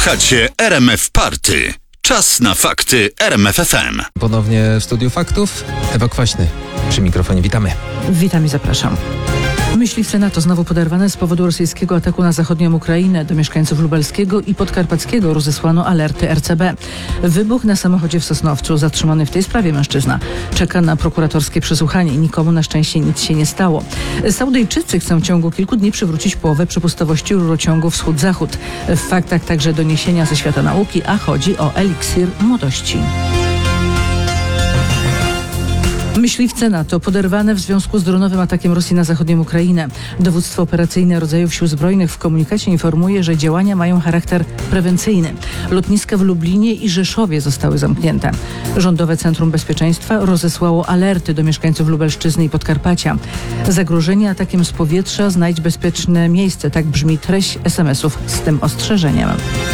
Słuchacie RMF Party. Czas na fakty RMF FM. Ponownie w studiu faktów Ewa Kwaśny przy mikrofonie. Witamy. Witam i zapraszam. Myśliwce NATO znowu poderwane z powodu rosyjskiego ataku na zachodnią Ukrainę. Do mieszkańców lubelskiego i podkarpackiego rozesłano alerty RCB. Wybuch na samochodzie w Sosnowcu. Zatrzymany w tej sprawie mężczyzna czeka na prokuratorskie przesłuchanie. Nikomu na szczęście nic się nie stało. Saudyjczycy chcą w ciągu kilku dni przywrócić połowę przepustowości rurociągu wschód-zachód. W faktach także doniesienia ze świata nauki, a chodzi o eliksir młodości. Myśliwce NATO poderwane w związku z dronowym atakiem Rosji na zachodnią Ukrainę. Dowództwo operacyjne rodzajów sił zbrojnych w komunikacie informuje, że działania mają charakter prewencyjny. Lotniska w Lublinie i Rzeszowie zostały zamknięte. Rządowe Centrum Bezpieczeństwa rozesłało alerty do mieszkańców Lubelszczyzny i Podkarpacia. Zagrożenie atakiem z powietrza, znajdź bezpieczne miejsce. Tak brzmi treść SMS-ów z tym ostrzeżeniem.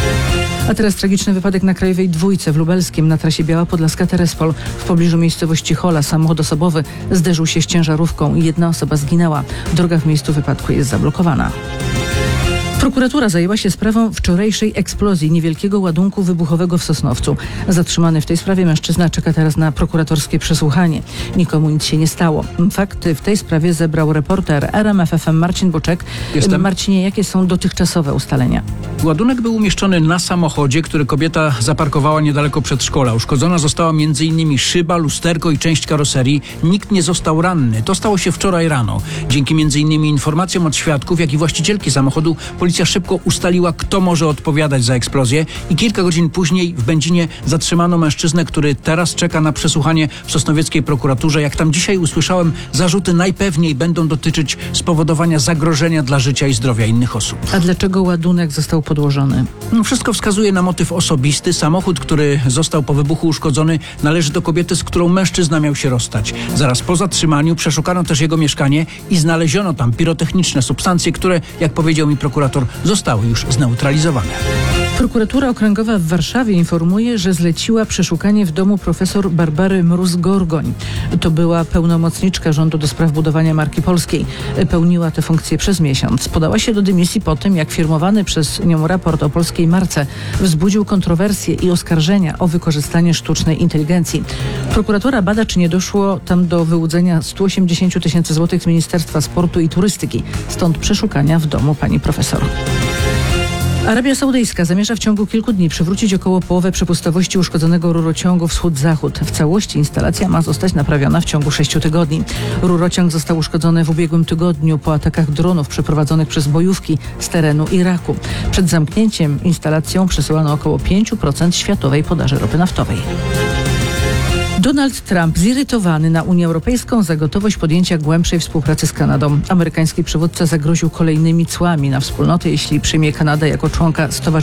A teraz tragiczny wypadek na Krajowej Dwójce w Lubelskiem na trasie Biała Podlaska-Terespol. W pobliżu miejscowości Hola samochód osobowy zderzył się z ciężarówką i jedna osoba zginęła. Droga w miejscu wypadku jest zablokowana. Prokuratura zajęła się sprawą wczorajszej eksplozji niewielkiego ładunku wybuchowego w Sosnowcu. Zatrzymany w tej sprawie mężczyzna czeka teraz na prokuratorskie przesłuchanie. Nikomu nic się nie stało. Fakty w tej sprawie zebrał reporter RMF FM Marcin Boczek. Marcinie, jakie są dotychczasowe ustalenia? Ładunek był umieszczony na samochodzie, który kobieta zaparkowała niedaleko przedszkola. Uszkodzona została m.in. szyba, lusterko i część karoserii. Nikt nie został ranny. To stało się wczoraj rano. Dzięki m.in. informacjom od świadków, jak i właścicielki samochodu, policja szybko ustaliła, kto może odpowiadać za eksplozję i kilka godzin później w Będzinie zatrzymano mężczyznę, który teraz czeka na przesłuchanie w sosnowieckiej prokuraturze. Jak tam dzisiaj usłyszałem, zarzuty najpewniej będą dotyczyć spowodowania zagrożenia dla życia i zdrowia innych osób. A dlaczego ładunek został podłożony? Wszystko wskazuje na motyw osobisty. Samochód, który został po wybuchu uszkodzony, należy do kobiety, z którą mężczyzna miał się rozstać. Zaraz po zatrzymaniu przeszukano też jego mieszkanie i znaleziono tam pirotechniczne substancje, które, jak powiedział mi prokurator, zostały już zneutralizowane. Prokuratura Okręgowa w Warszawie informuje, że zleciła przeszukanie w domu profesor Barbary Mróz-Gorgoń. To była pełnomocniczka rządu do spraw budowania marki polskiej. Pełniła tę funkcję przez miesiąc. Podała się do dymisji po tym, jak firmowany przez nią raport o polskiej marce wzbudził kontrowersje i oskarżenia o wykorzystanie sztucznej inteligencji. Prokuratura bada, czy nie doszło tam do wyłudzenia 180 000 złotych z Ministerstwa Sportu i Turystyki. Stąd przeszukania w domu pani profesor. Arabia Saudyjska zamierza w ciągu kilku dni przywrócić około połowę przepustowości uszkodzonego rurociągu wschód-zachód. W całości instalacja ma zostać naprawiona w ciągu 6 tygodni. Rurociąg został uszkodzony w ubiegłym tygodniu po atakach dronów przeprowadzonych przez bojówki z terenu Iraku. Przed zamknięciem instalacją przesyłano około 5% światowej podaży ropy naftowej. Donald Trump zirytowany na Unię Europejską za gotowość podjęcia głębszej współpracy z Kanadą. Amerykański przywódca zagroził kolejnymi cłami na wspólnotę, jeśli przyjmie Kanadę jako członka stowarzyszenia